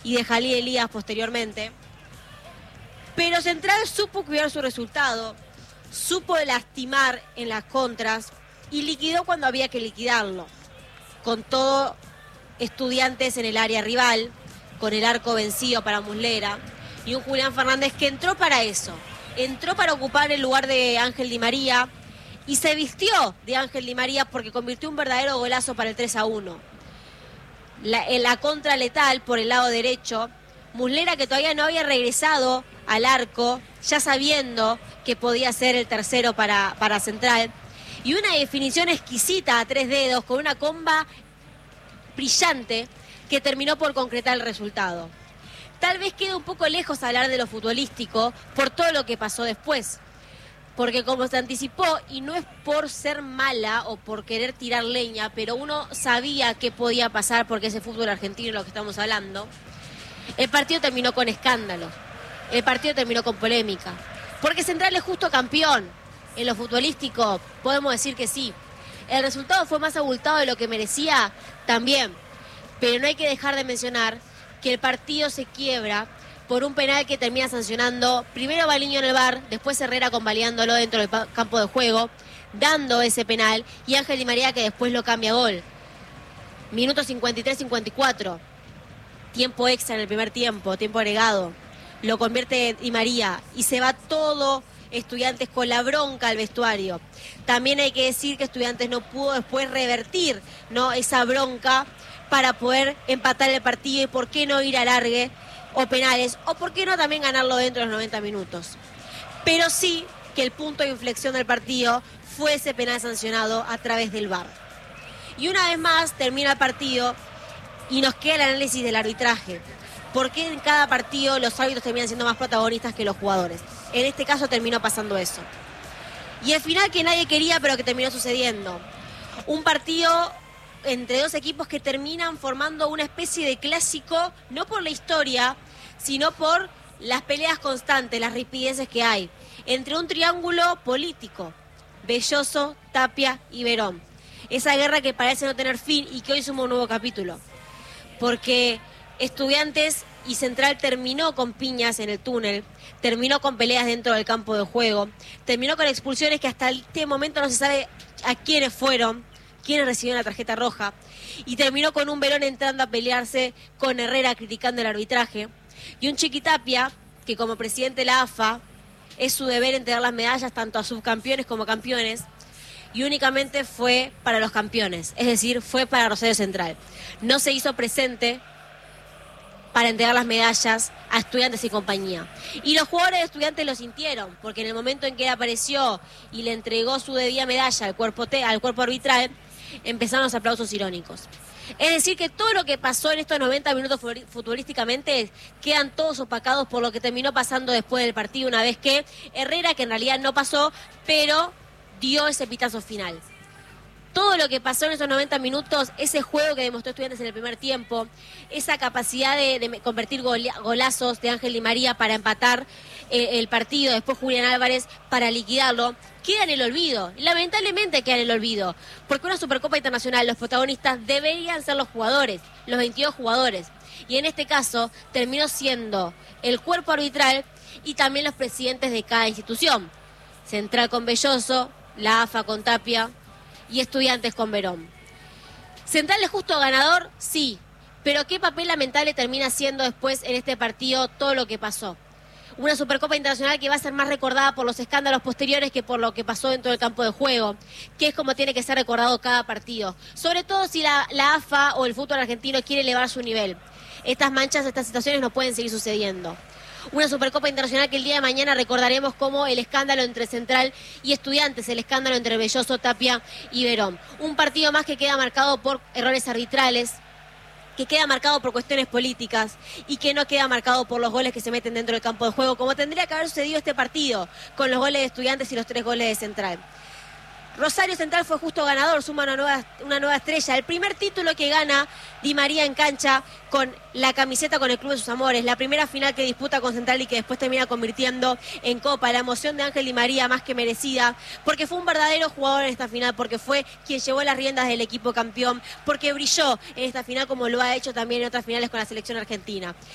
y de Jalil Elías posteriormente. Pero Central supo cuidar su resultado, supo lastimar en las contras y liquidó cuando había que liquidarlo. Con todo Estudiantes en el área rival, con el arco vencido para Muslera y un Julián Fernández que entró para eso. Entró para ocupar el lugar de Ángel Di María y se vistió de Ángel Di María porque convirtió un verdadero golazo para el 3-1. En la contra letal por el lado derecho, Muslera que todavía no había regresado al arco, ya sabiendo que podía ser el tercero para Central, y una definición exquisita a 3 dedos con una comba brillante que terminó por concretar el resultado. Tal vez quede un poco lejos hablar de lo futbolístico por todo lo que pasó después, porque como se anticipó, y no es por ser mala o por querer tirar leña, pero uno sabía qué podía pasar porque ese fútbol argentino es lo que estamos hablando, el partido terminó con escándalos, el partido terminó con polémica, porque Central es justo campeón. En lo futbolístico podemos decir que sí. El resultado fue más abultado de lo que merecía también, pero no hay que dejar de mencionar que el partido se quiebra por un penal que termina sancionando primero Baliño en el VAR, después Herrera convalidándolo dentro del campo de juego, dando ese penal, y Ángel Di María que después lo cambia a gol. Minuto 53-54, tiempo extra en el primer tiempo, tiempo agregado, lo convierte Di María y se va todo Estudiantes con la bronca al vestuario. También hay que decir que Estudiantes no pudo después revertir, ¿no?, esa bronca para poder empatar el partido y por qué no ir a alargue o penales, o por qué no también ganarlo dentro de los 90 minutos. Pero sí que el punto de inflexión del partido fue ese penal sancionado a través del VAR. Y una vez más termina el partido y nos queda el análisis del arbitraje. ¿Por qué en cada partido los árbitros terminan siendo más protagonistas que los jugadores? En este caso terminó pasando eso. Y el final que nadie quería, pero que terminó sucediendo. Un partido entre dos equipos que terminan formando una especie de clásico, no por la historia, sino por las peleas constantes, las rispideces que hay, entre un triángulo político, Belloso, Tapia y Verón. Esa guerra que parece no tener fin y que hoy suma un nuevo capítulo. Porque Estudiantes y Central terminó con piñas en el túnel, terminó con peleas dentro del campo de juego, terminó con expulsiones que hasta este momento no se sabe a quiénes fueron, quiénes recibieron la tarjeta roja, y terminó con un Verón entrando a pelearse con Herrera criticando el arbitraje, y un Chiquitapia que como presidente de la AFA es su deber entregar las medallas tanto a subcampeones como campeones, y únicamente fue para los campeones, es decir, fue para Rosario Central. No se hizo presente para entregar las medallas a Estudiantes y compañía. Y los jugadores de Estudiantes lo sintieron, porque en el momento en que él apareció y le entregó su debida medalla al cuerpo arbitral, empezaron los aplausos irónicos. Es decir, que todo lo que pasó en estos 90 minutos futbolísticamente quedan todos opacados por lo que terminó pasando después del partido, una vez que Herrera, que en realidad no pasó, pero dio ese pitazo final. Todo lo que pasó en esos 90 minutos, ese juego que demostró Estudiantes en el primer tiempo, esa capacidad de convertir golazos de Ángel Di María para empatar el partido, después Julián Álvarez para liquidarlo, queda en el olvido. Lamentablemente queda en el olvido, porque una Supercopa Internacional, los protagonistas deberían ser los jugadores, los 22 jugadores. Y en este caso terminó siendo el cuerpo arbitral y también los presidentes de cada institución. Central con Belloso, la AFA con Tapia y Estudiantes con Verón. ¿Central es justo ganador? Sí, pero qué papel lamentable termina siendo después en este partido todo lo que pasó. Una Supercopa Internacional que va a ser más recordada por los escándalos posteriores que por lo que pasó dentro del campo de juego, que es como tiene que ser recordado cada partido. Sobre todo si la AFA o el fútbol argentino quiere elevar su nivel. Estas manchas, estas situaciones no pueden seguir sucediendo. Una Supercopa Internacional que el día de mañana recordaremos como el escándalo entre Central y Estudiantes, el escándalo entre Belloso, Tapia y Verón. Un partido más que queda marcado por errores arbitrales, que queda marcado por cuestiones políticas y que no queda marcado por los goles que se meten dentro del campo de juego, como tendría que haber sucedido este partido, con los goles de Estudiantes y los 3 goles de Central. Rosario Central fue justo ganador, suma una nueva estrella. El primer título que gana Di María en cancha con la camiseta con el club de sus amores. La primera final que disputa con Central y que después termina convirtiendo en Copa. La emoción de Ángel Di María más que merecida, porque fue un verdadero jugador en esta final, porque fue quien llevó las riendas del equipo campeón, porque brilló en esta final como lo ha hecho también en otras finales con la selección argentina.